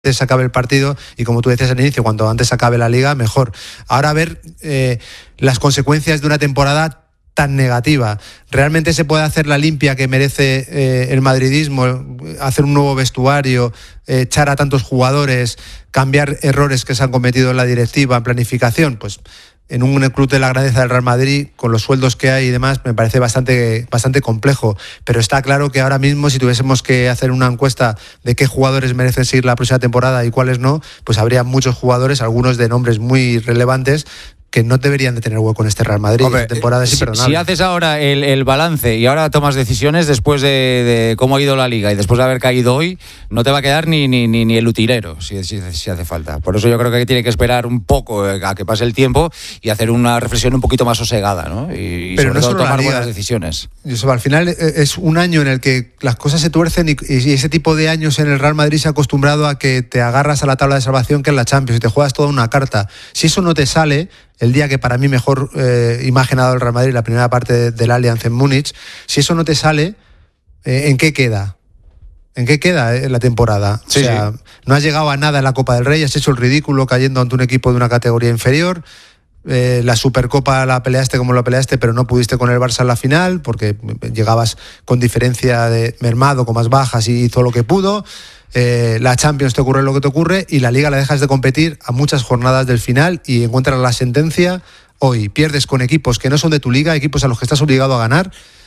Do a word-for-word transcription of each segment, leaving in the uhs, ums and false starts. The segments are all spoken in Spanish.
se acabe el partido y, como tú decías al inicio, cuanto antes se acabe la liga, mejor. Ahora a ver eh, las consecuencias de una temporada tan negativa. ¿Realmente se puede hacer la limpia que merece eh, el madridismo, hacer un nuevo vestuario, eh, echar a tantos jugadores, cambiar errores que se han cometido en la directiva, en planificación? Pues en un club de la grandeza del Real Madrid, con los sueldos que hay y demás, me parece bastante, bastante complejo. Pero está claro que ahora mismo, si tuviésemos que hacer una encuesta de qué jugadores merecen seguir la próxima temporada y cuáles no, pues habría muchos jugadores, algunos de nombres muy relevantes, que no deberían de tener hueco en este Real Madrid. Hombre, esta temporada es si, imperdonable. si haces ahora el, el balance y ahora tomas decisiones después de, de cómo ha ido la liga y después de haber caído hoy, no te va a quedar ni, ni, ni, ni el utilero, si, si, si hace falta. Por eso yo creo que tiene que esperar un poco a que pase el tiempo y hacer una reflexión un poquito más sosegada, ¿no? Y, y Pero sobre no todo solo tomar la liga. buenas decisiones. Joseba, al final es un año en el que las cosas se tuercen y, y ese tipo de años en el Real Madrid se ha acostumbrado a que te agarras a la tabla de salvación, que es la Champions, y te juegas toda una carta. Si eso no te sale, el día que para mí mejor eh, imagen ha dado el Real Madrid, la primera parte de, del Allianz en Múnich, si eso no te sale, eh, ¿en qué queda? ¿En qué queda eh, la temporada? Sí, o sea, sí. no has llegado a nada en la Copa del Rey, has hecho el ridículo cayendo ante un equipo de una categoría inferior. Eh, la Supercopa la peleaste como la peleaste, pero no pudiste con el Barça en la final porque llegabas con diferencia de mermado, con más bajas, y hizo lo que pudo. Eh, la Champions te ocurre lo que te ocurre y la Liga la dejas de competir a muchas jornadas del final y encuentras la sentencia hoy. Pierdes con equipos que no son de tu liga, equipos a los que estás obligado a ganar,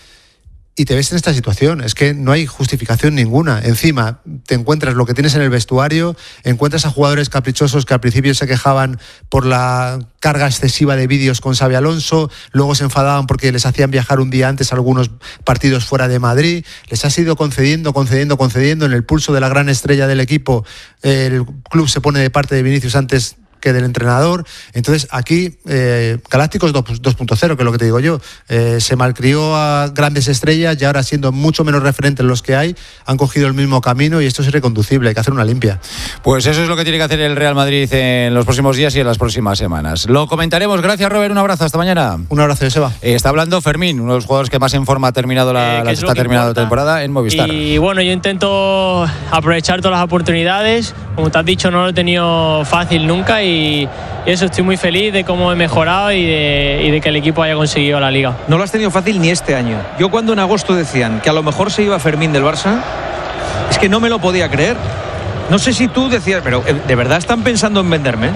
y te ves en esta situación. Es que no hay justificación ninguna. Encima te encuentras lo que tienes en el vestuario, encuentras a jugadores caprichosos que al principio se quejaban por la carga excesiva de vídeos con Xabi Alonso, luego se enfadaban porque les hacían viajar un día antes a algunos partidos fuera de Madrid. Les has ido concediendo, concediendo, concediendo. En el pulso de la gran estrella del equipo, el club se pone de parte de Vinicius antes que del entrenador. Entonces aquí eh, Galácticos dos punto cero, que es lo que te digo yo, eh, se malcrió a grandes estrellas y ahora, siendo mucho menos referentes los que hay, han cogido el mismo camino y esto es irreconducible. Hay que hacer una limpia. Pues eso es lo que tiene que hacer el Real Madrid en los próximos días y en las próximas semanas. Lo comentaremos. Gracias, Robert, un abrazo, hasta mañana. Un abrazo, Joseba. Eh, está hablando Fermín, uno de los jugadores que más en forma ha terminado la, eh, la está terminado la temporada en Movistar. Y bueno, yo intento aprovechar todas las oportunidades. Como te has dicho, no lo he tenido fácil nunca y Y eso, estoy muy feliz de cómo he mejorado y de, y de que el equipo haya conseguido la Liga. No lo has tenido fácil ni este año. Yo, cuando en agosto decían que a lo mejor se iba Fermín del Barça, es que no me lo podía creer. No sé si tú decías, pero ¿de verdad están pensando en venderme?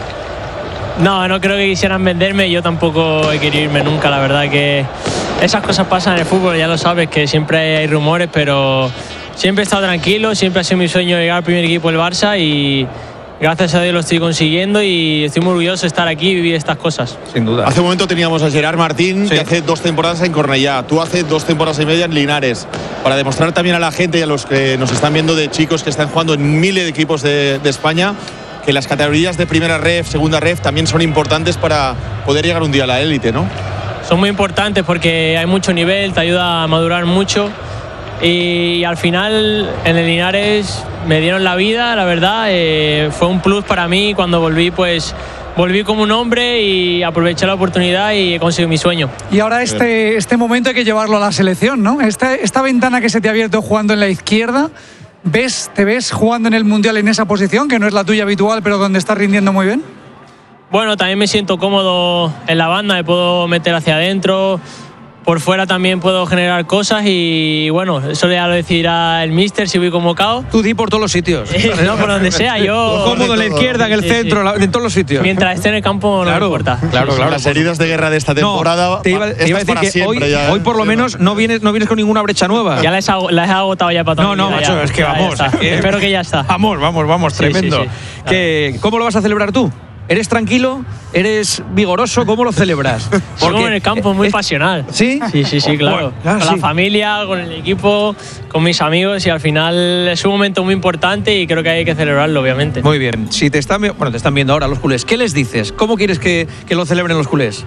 No, no creo que quisieran venderme. Yo tampoco he querido irme nunca. La verdad que esas cosas pasan en el fútbol, ya lo sabes, que siempre hay rumores, pero siempre he estado tranquilo. Siempre ha sido mi sueño llegar al primer equipo del Barça y gracias a Dios lo estoy consiguiendo y estoy muy orgulloso de estar aquí y vivir estas cosas. Sin duda. Hace un momento teníamos a Gerard Martín, sí, que hace dos temporadas en Cornellá. Tú hace dos temporadas y media en Linares. Para demostrar también a la gente y a los que nos están viendo, de chicos que están jugando en miles de equipos de, de España, que las categorías de primera ref, segunda ref también son importantes para poder llegar un día a la élite, ¿no? Son muy importantes porque hay mucho nivel, te ayuda a madurar mucho. Y al final en el Linares me dieron la vida, la verdad, eh, fue un plus para mí. Cuando volví, pues volví como un hombre y aproveché la oportunidad y he conseguido mi sueño. Y ahora este, este momento hay que llevarlo a la selección, ¿no? Esta, esta ventana que se te ha abierto jugando en la izquierda, ¿ves, te ves jugando en el Mundial en esa posición, que no es la tuya habitual, pero donde estás rindiendo muy bien? Bueno, también me siento cómodo en la banda, me puedo meter hacia adentro. Por fuera también puedo generar cosas y bueno, eso ya lo decidirá el míster si voy convocado. Tú di por todos los sitios. No, por donde sea, yo... Cómodo en la izquierda, en el sí, centro, sí. en todos los sitios. Mientras esté en el campo, claro, no me importa. Claro, claro. Las heridas de guerra de esta temporada, no, te iba, te iba a decir que siempre, hoy, ya, hoy por lo menos no vienes, no vienes con ninguna brecha nueva. Ya las he, las he agotado ya para todo. No, no, macho, ya, es que ya, vamos. Ya es que, Espero que ya está. Vamos, vamos, vamos, sí, tremendo. Sí, sí. Que, ¿cómo lo vas a celebrar tú? ¿Eres tranquilo? ¿Eres vigoroso? ¿Cómo lo celebras? Porque como en el campo, muy pasional. ¿Sí? Sí, sí, sí, claro. Bueno, claro con sí. la familia, con el equipo, con mis amigos y al final es un momento muy importante y creo que hay que celebrarlo, obviamente. Muy bien. Si te están, bueno, te están viendo ahora los culés, ¿qué les dices? ¿Cómo quieres que, que lo celebren los culés?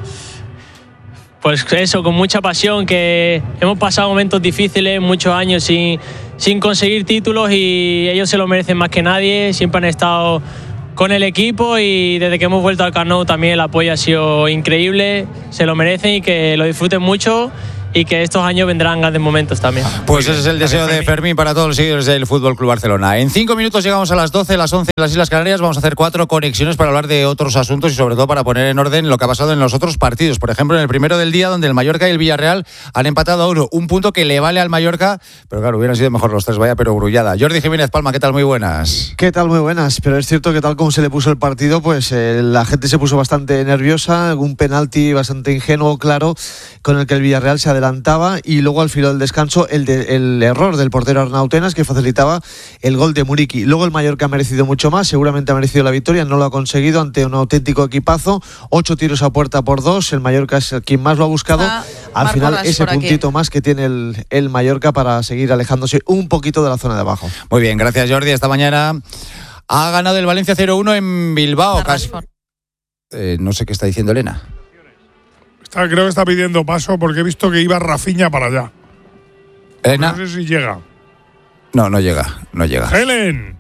Pues eso, con mucha pasión, que hemos pasado momentos difíciles, muchos años sin, sin conseguir títulos y ellos se lo merecen más que nadie. Siempre han estado con el equipo y desde que hemos vuelto al Camp Nou también el apoyo ha sido increíble, se lo merecen y que lo disfruten mucho y que estos años vendrán grandes momentos también. Pues ese es el deseo de Fermín para todos los seguidores del Fútbol Club Barcelona. En cinco minutos llegamos a las doce, las once en las Islas Canarias. Vamos a hacer cuatro conexiones para hablar de otros asuntos y sobre todo para poner en orden lo que ha pasado en los otros partidos. Por ejemplo, en el primero del día, donde el Mallorca y el Villarreal han empatado a uno. Un punto que le vale al Mallorca, pero claro, hubieran sido mejor los tres, vaya, pero grullada. Jordi Jiménez Palma, ¿qué tal? Muy buenas. ¿Qué tal? Muy buenas. Pero es cierto que tal como se le puso el partido, pues eh, la gente se puso bastante nerviosa. Un penalti bastante ingenuo, claro, con el que el Villarreal se adelantaba, y luego al final del descanso el, de, el error del portero Arnau Tenas, que facilitaba el gol de Muriqui. Luego el Mallorca ha merecido mucho más, seguramente ha merecido la victoria, no lo ha conseguido ante un auténtico equipazo. Ocho tiros a puerta por dos, el Mallorca es quien más lo ha buscado. Ah, al Marco final Ras, ese puntito más que tiene el, el Mallorca para seguir alejándose un poquito de la zona de abajo. Muy bien, gracias Jordi. Esta mañana ha ganado el Valencia cero uno en Bilbao. Casi, eh, no sé qué está diciendo Elena. Está, creo que está pidiendo paso porque he visto que iba Rafinha para allá. Elena. No sé si llega. No, no llega, no llega. Helen.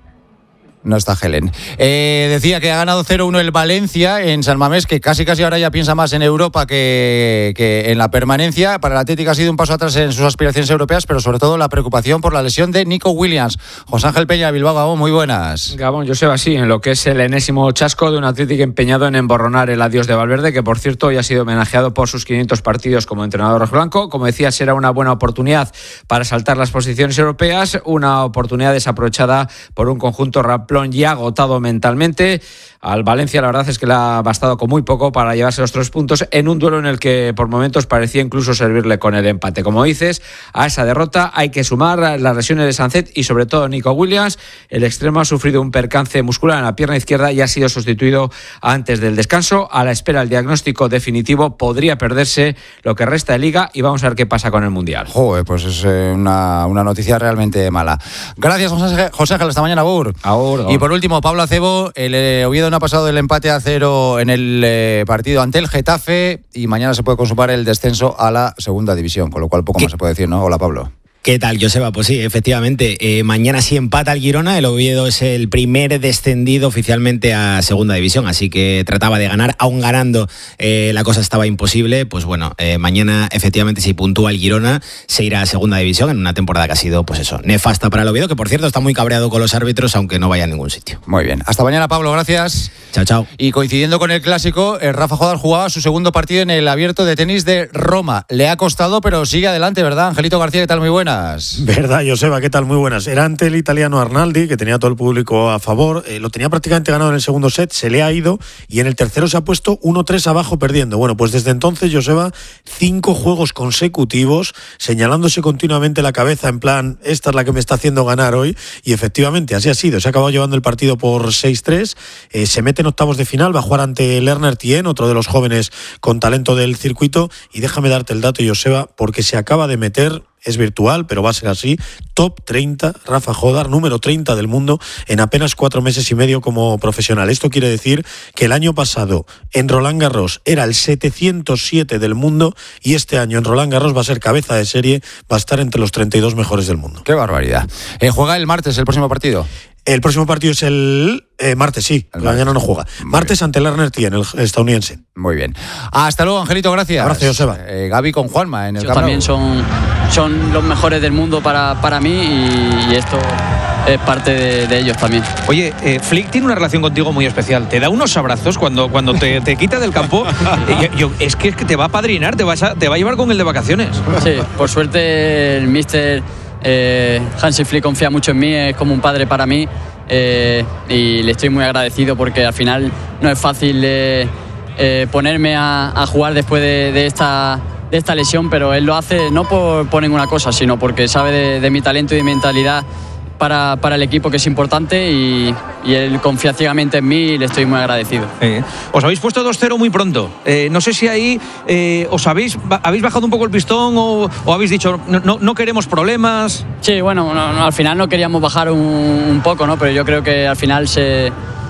No está Helen. Eh, decía que ha ganado cero uno el Valencia en San Mamés, que casi casi ahora ya piensa más en Europa que, que en la permanencia. Para el Atlético ha sido un paso atrás en sus aspiraciones europeas, pero sobre todo la preocupación por la lesión de Nico Williams. José Ángel Peña, Bilbao, Gabón, muy buenas. Gabón, Joseba, sí, en lo que es el enésimo chasco de un Atlético empeñado en emborronar el adiós de Valverde, que por cierto hoy ha sido homenajeado por sus quinientos partidos como entrenador rojiblanco. Como decía, será una buena oportunidad para saltar las posiciones europeas, una oportunidad desaprovechada por un conjunto ramplón ya agotado mentalmente. Al Valencia la verdad es que le ha bastado con muy poco para llevarse los tres puntos en un duelo en el que por momentos parecía incluso servirle con el empate. Como dices, a esa derrota hay que sumar las lesiones de Sancet y sobre todo Nico Williams. El extremo ha sufrido un percance muscular en la pierna izquierda y ha sido sustituido antes del descanso. A la espera del diagnóstico definitivo, podría perderse lo que resta de Liga y vamos a ver qué pasa con el Mundial. Joder, pues es una, una noticia realmente mala. Gracias, José, José Ángel, hasta mañana, Agur. Agur. Y por último, Pablo Acebo, el eh, Oviedo no ha pasado del empate a cero en el eh, partido ante el Getafe y mañana se puede consumar el descenso a la segunda división, con lo cual poco ¿Qué? más se puede decir, ¿no? Hola, Pablo. ¿Qué tal, Joseba? Pues sí, efectivamente, eh, mañana sí empata el Girona, el Oviedo es el primer descendido oficialmente a segunda división, así que trataba de ganar, aún ganando eh, la cosa estaba imposible, pues bueno, eh, mañana efectivamente si puntúa el Girona se irá a segunda división en una temporada que ha sido, pues eso, nefasta para el Oviedo, que por cierto está muy cabreado con los árbitros, aunque no vaya a ningún sitio. Muy bien, hasta mañana, Pablo, gracias. Chao, chao. Y coincidiendo con el clásico, el Rafa Jodar jugaba su segundo partido en el Abierto de Tenis de Roma. Le ha costado, pero sigue adelante, ¿verdad? Angelito García, ¿qué tal? Muy buenas. Verdad, Joseba, ¿qué tal? Muy buenas. Era ante el italiano Arnaldi, que tenía todo el público a favor. Eh, lo tenía prácticamente ganado en el segundo set, se le ha ido y en el tercero se ha puesto uno tres abajo perdiendo. Bueno, pues desde entonces, Joseba, cinco juegos consecutivos, señalándose continuamente la cabeza en plan, esta es la que me está haciendo ganar hoy. Y efectivamente, así ha sido. Se ha acabado llevando el partido por seis tres. Eh, se mete en octavos de final, va a jugar ante Lerner Tien, otro de los jóvenes con talento del circuito. Y déjame darte el dato, Joseba, porque se acaba de meter... Es virtual, pero va a ser así. Top treinta, Rafa Jodar, número treinta del mundo en apenas cuatro meses y medio como profesional. Esto quiere decir que el año pasado en Roland Garros era el setecientos siete del mundo y este año en Roland Garros va a ser cabeza de serie, va a estar entre los treinta y dos mejores del mundo. ¡Qué barbaridad! Eh, ¿Juega el martes el próximo partido? El próximo partido es el eh, martes, sí. El mañana no juega. Muy martes bien. Ante Lerner Tien, el estadounidense. Muy bien. Hasta luego, Angelito, gracias. Gracias, Joseba. Eh, Gaby con Juanma en el Yo también son, son los mejores del mundo para, para mí y, y esto es parte de, de ellos también. Oye, eh, Flick tiene una relación contigo muy especial. Te da unos abrazos cuando, cuando te, te quita del campo. eh, yo, es que te va a padrinar, te, vas a, te va a llevar con el de vacaciones. Sí, por suerte el míster eh, Hansi Flick confía mucho en mí, es como un padre para mí. Eh, y le estoy muy agradecido porque al final no es fácil eh, eh, ponerme a, a jugar después de, de, esta, de esta lesión, pero él lo hace no por, por ninguna cosa, sino porque sabe de, de mi talento y de mi mentalidad para, para el equipo, que es importante, y, y él confía ciegamente en mí y le estoy muy agradecido. Eh, os habéis puesto dos cero muy pronto. Eh, no sé si ahí eh, os habéis, habéis bajado un poco el pistón o, o habéis dicho no, no, no queremos problemas. Sí, bueno, no, no, al final no queríamos bajar un, un poco, ¿no? Pero yo creo que al final se,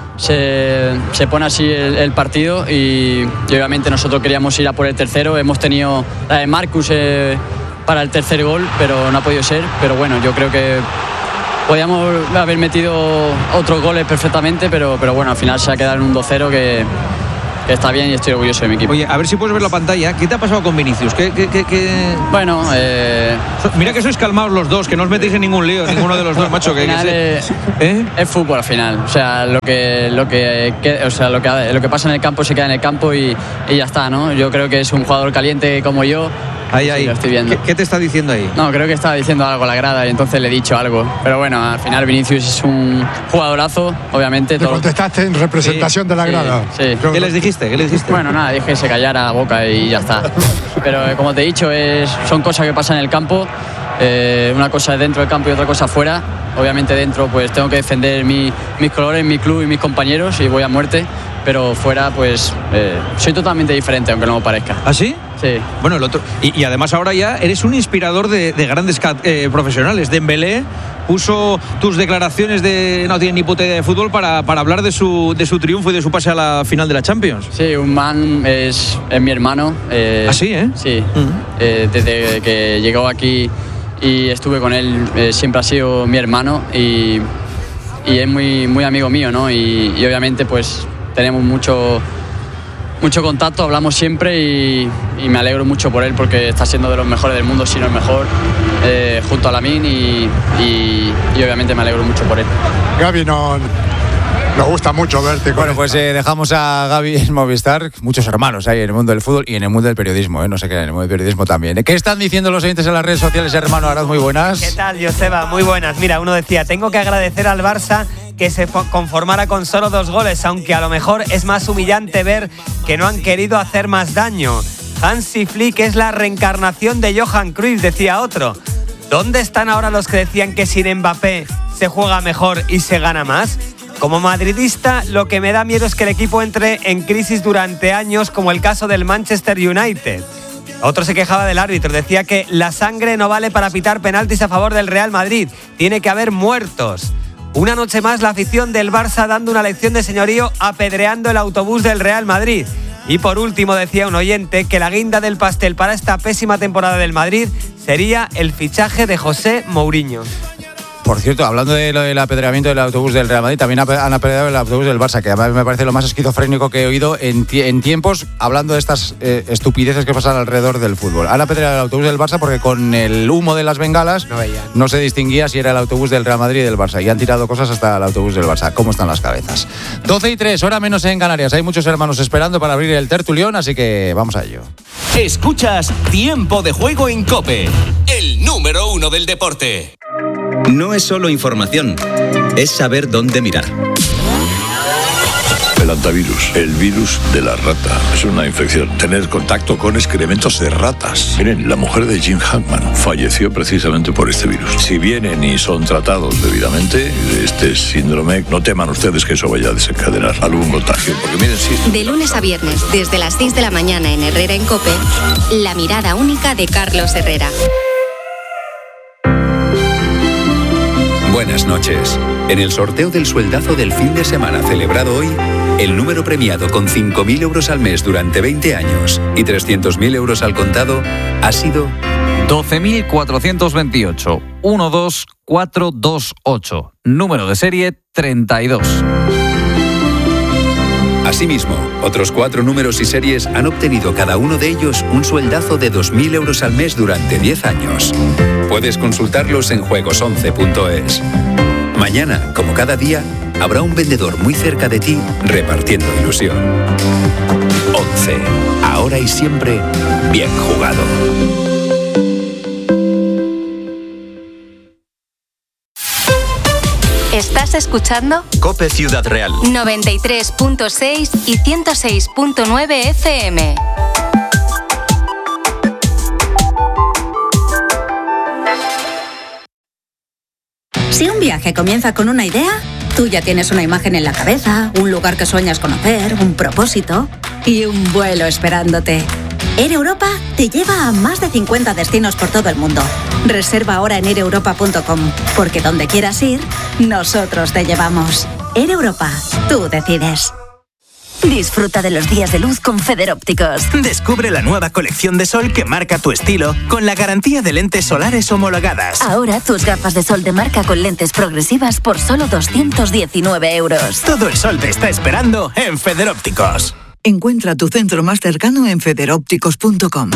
se, se pone así el, el partido y, y obviamente nosotros queríamos ir a por el tercero. Hemos tenido la de Marcus eh, para el tercer gol, pero no ha podido ser. Pero bueno, yo creo que podíamos haber metido otros goles perfectamente, pero, pero bueno, al final se ha quedado en un dos cero que, que está bien y estoy orgulloso de mi equipo. Oye, a ver si puedes ver la pantalla. ¿Qué te ha pasado con Vinicius? ¿Qué, qué, qué, qué... Bueno, eh... mira que sois calmados los dos, que no os metéis en ningún lío, ninguno de los dos, macho. Que, al final que es, se... ¿Eh? es fútbol al final. O sea, lo que, lo que, que, o sea, lo que, lo que pasa en el campo se queda en el campo y, y ya está, ¿no? Yo creo que es un jugador caliente como yo. Ahí, ahí. Sí, lo estoy viendo. ¿Qué, ¿Qué te está diciendo ahí? No, creo que estaba diciendo algo a la grada y entonces le he dicho algo. Pero bueno, al final Vinicius es un jugadorazo, obviamente. ¿Te contestaste en representación sí, de la grada? Sí, sí. ¿Qué les dijiste? ¿Qué les dijiste? Bueno, nada, dije que se callara la boca y ya está. Pero eh, como te he dicho, es, son cosas que pasan en el campo. Eh, una cosa es dentro del campo y otra cosa fuera. Obviamente dentro pues tengo que defender mi, mis colores, mi club y mis compañeros y voy a muerte. Pero fuera pues eh, soy totalmente diferente, aunque no me parezca. ¿Ah, sí? Sí. Bueno, el otro. Y, y además ahora ya eres un inspirador de, de grandes eh, profesionales. Dembélé puso tus declaraciones de no tiene ni puta idea de fútbol para, para hablar de su, de su triunfo y de su pase a la final de la Champions. Sí, un man es, es mi hermano. Eh, ¿Ah, sí, eh? Sí. Uh-huh. Eh, desde que llegó aquí y estuve con él, eh, siempre ha sido mi hermano y, y es muy, muy amigo mío, ¿no? Y, y obviamente pues tenemos mucho, mucho contacto, hablamos siempre y, y me alegro mucho por él porque está siendo de los mejores del mundo, si no el mejor, eh, junto a Lamine y, y, y obviamente me alegro mucho por él. Gaby, no, nos gusta mucho verte. Con bueno, pues eh, dejamos a Gaby en Movistar. Muchos hermanos hay en el mundo del fútbol y en el mundo del periodismo, ¿eh? No sé qué, en el mundo del periodismo también. ¿Qué están diciendo los oyentes en las redes sociales, hermano Araz? Muy buenas. ¿Qué tal, Joseba? Muy buenas. Mira, uno decía, tengo que agradecer al Barça que se conformara con solo dos goles, aunque a lo mejor es más humillante ver que no han querido hacer más daño. Hansi Flick es la reencarnación de Johan Cruyff, decía otro. ¿Dónde están ahora los que decían que sin Mbappé se juega mejor y se gana más? Como madridista, lo que me da miedo es que el equipo entre en crisis durante años, como el caso del Manchester United. Otro se quejaba del árbitro, decía que la sangre no vale para pitar penaltis a favor del Real Madrid, tiene que haber muertos. Una noche más la afición del Barça dando una lección de señorío apedreando el autobús del Real Madrid. Y por último decía un oyente que la guinda del pastel para esta pésima temporada del Madrid sería el fichaje de José Mourinho. Por cierto, hablando de lo del apedreamiento del autobús del Real Madrid, también han apedreado el autobús del Barça, que además me parece lo más esquizofrénico que he oído en, tie- en tiempos, hablando de estas eh, estupideces que pasan alrededor del fútbol. Han apedreado el autobús del Barça porque con el humo de las bengalas no, no se distinguía si era el autobús del Real Madrid y del Barça. Y han tirado cosas hasta el autobús del Barça. ¿Cómo están las cabezas? doce y tres, hora menos en Canarias. Hay muchos hermanos esperando para abrir el tertulión, así que vamos a ello. Escuchas Tiempo de Juego en COPE, el número uno del deporte. No es solo información, es saber dónde mirar. El antivirus, el virus de la rata. Es una infección. Tener contacto con excrementos de ratas. Miren, la mujer de Jim Hackman falleció precisamente por este virus. Si vienen y son tratados debidamente, este síndrome, no teman ustedes que eso vaya a desencadenar algún contagio. Porque miren, sí. De lunes a viernes, desde las seis de la mañana en Herrera en COPE, la mirada única de Carlos Herrera. Buenas noches. En el sorteo del sueldazo del fin de semana celebrado hoy, el número premiado con cinco mil euros al mes durante veinte años y trescientos mil euros al contado ha sido doce mil cuatrocientos veintiocho, uno dos cuatro dos ocho, número de serie treinta y dos. Asimismo, otros cuatro números y series han obtenido cada uno de ellos un sueldazo de dos mil euros al mes durante diez años. Puedes consultarlos en juegos once punto es. Mañana, como cada día, habrá un vendedor muy cerca de ti repartiendo ilusión. once. Ahora y siempre, bien jugado. ¿Estás escuchando? COPE Ciudad Real. noventa y tres punto seis y ciento seis punto nueve F M. Si un viaje comienza con una idea, tú ya tienes una imagen en la cabeza, un lugar que sueñas conocer, un propósito y un vuelo esperándote. Air Europa te lleva a más de cincuenta destinos por todo el mundo. Reserva ahora en air europa punto com, porque donde quieras ir, nosotros te llevamos. Air Europa, tú decides. Disfruta de los días de luz con Federópticos. Descubre la nueva colección de sol que marca tu estilo con la garantía de lentes solares homologadas. Ahora tus gafas de sol de marca con lentes progresivas por solo doscientos diecinueve euros. Todo el sol te está esperando en Federópticos. Encuentra tu centro más cercano en federópticos punto com.